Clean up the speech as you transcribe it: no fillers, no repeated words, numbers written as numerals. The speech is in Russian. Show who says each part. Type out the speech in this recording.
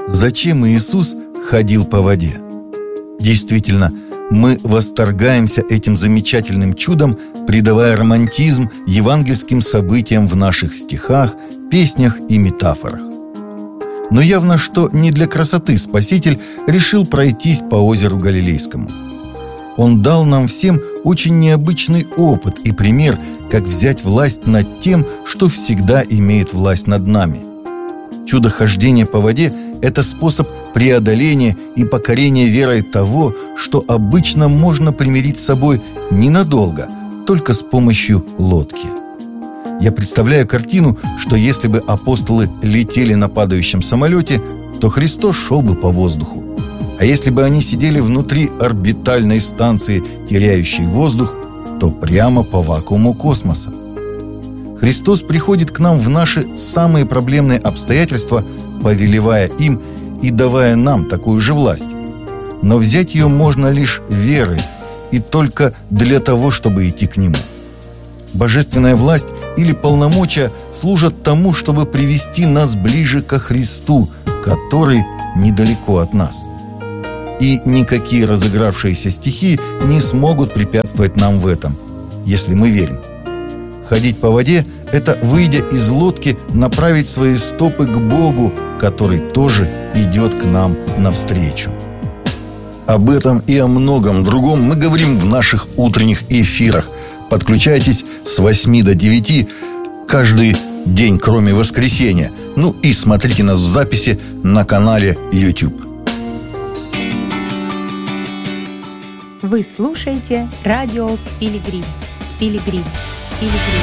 Speaker 1: Зачем Иисус ходил по воде? Действительно, мы восторгаемся этим замечательным чудом, придавая романтизм евангельским событиям в наших стихах, песнях и метафорах. Но явно, что не для красоты Спаситель решил пройтись по озеру Галилейскому. Он дал нам всем очень необычный опыт и пример, как взять власть над тем, что всегда имеет власть над нами. Чудо хождения по воде – это способ преодоления и покорения верой того, что обычно можно примирить с собой ненадолго, только с помощью лодки. Я представляю картину, что если бы апостолы летели на падающем самолете, то Христос шел бы по воздуху. А если бы они сидели внутри орбитальной станции, теряющей воздух, то прямо по вакууму космоса. Христос приходит к нам в наши самые проблемные обстоятельства, повелевая им и давая нам такую же власть. Но взять ее можно лишь верой, и только для того, чтобы идти к Нему. Божественная власть или полномочия служат тому, чтобы привести нас ближе ко Христу, который недалеко от нас. И никакие разыгравшиеся стихии не смогут препятствовать нам в этом, если мы верим. Ходить по воде – это, выйдя из лодки, направить свои стопы к Богу, который тоже идет к нам навстречу. Об этом и о многом другом мы говорим в наших утренних эфирах. Подключайтесь с 8 до 9 каждый день, кроме воскресенья. Ну и смотрите нас в записи на канале YouTube.
Speaker 2: Вы слушаете радио Пилигрим. Пилигрим. Пилигрим.